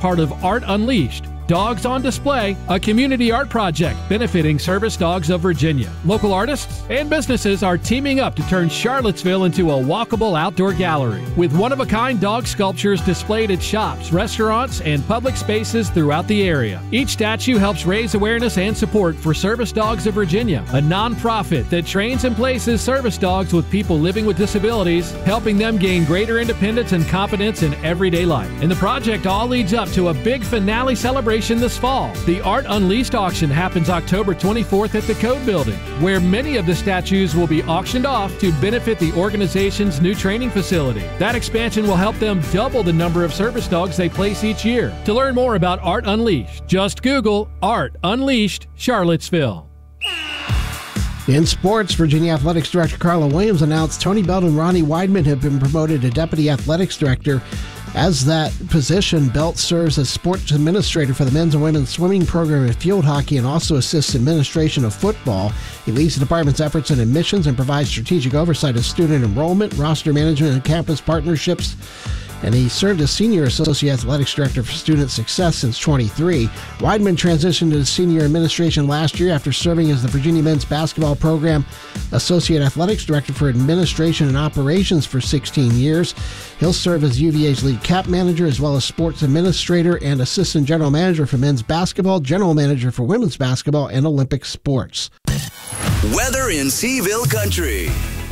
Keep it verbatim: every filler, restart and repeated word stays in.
part of Art Unleashed, Dogs on Display, a community art project benefiting Service Dogs of Virginia. Local artists and businesses are teaming up to turn Charlottesville into a walkable outdoor gallery with one-of-a-kind dog sculptures displayed at shops, restaurants, and public spaces throughout the area. Each statue helps raise awareness and support for Service Dogs of Virginia, a nonprofit that trains and places service dogs with people living with disabilities, helping them gain greater independence and confidence in everyday life. And the project all leads up to a big finale celebration this fall. The Art Unleashed auction happens October twenty-fourth at the Code Building, where many of the statues will be auctioned off to benefit the organization's new training facility. That expansion will help them double the number of service dogs they place each year. To learn more about Art Unleashed, just Google Art Unleashed Charlottesville. In sports, Virginia Athletics Director Carla Williams announced Tony Belt and Ronnie Weidman have been promoted to Deputy Athletics Director. As that position, Belt serves as sports administrator for the men's and women's swimming program and field hockey and also assists administration of football. He leads the department's efforts in admissions and provides strategic oversight of student enrollment, roster management, and campus partnerships. And he served as Senior Associate Athletics Director for Student Success since twenty-three. Weidman transitioned to Senior Administration last year after serving as the Virginia Men's Basketball Program Associate Athletics Director for Administration and Operations for sixteen years. He'll serve as U V A's lead cap manager as well as sports administrator and assistant general manager for men's basketball, general manager for women's basketball, and Olympic sports. Weather in Seaville Country.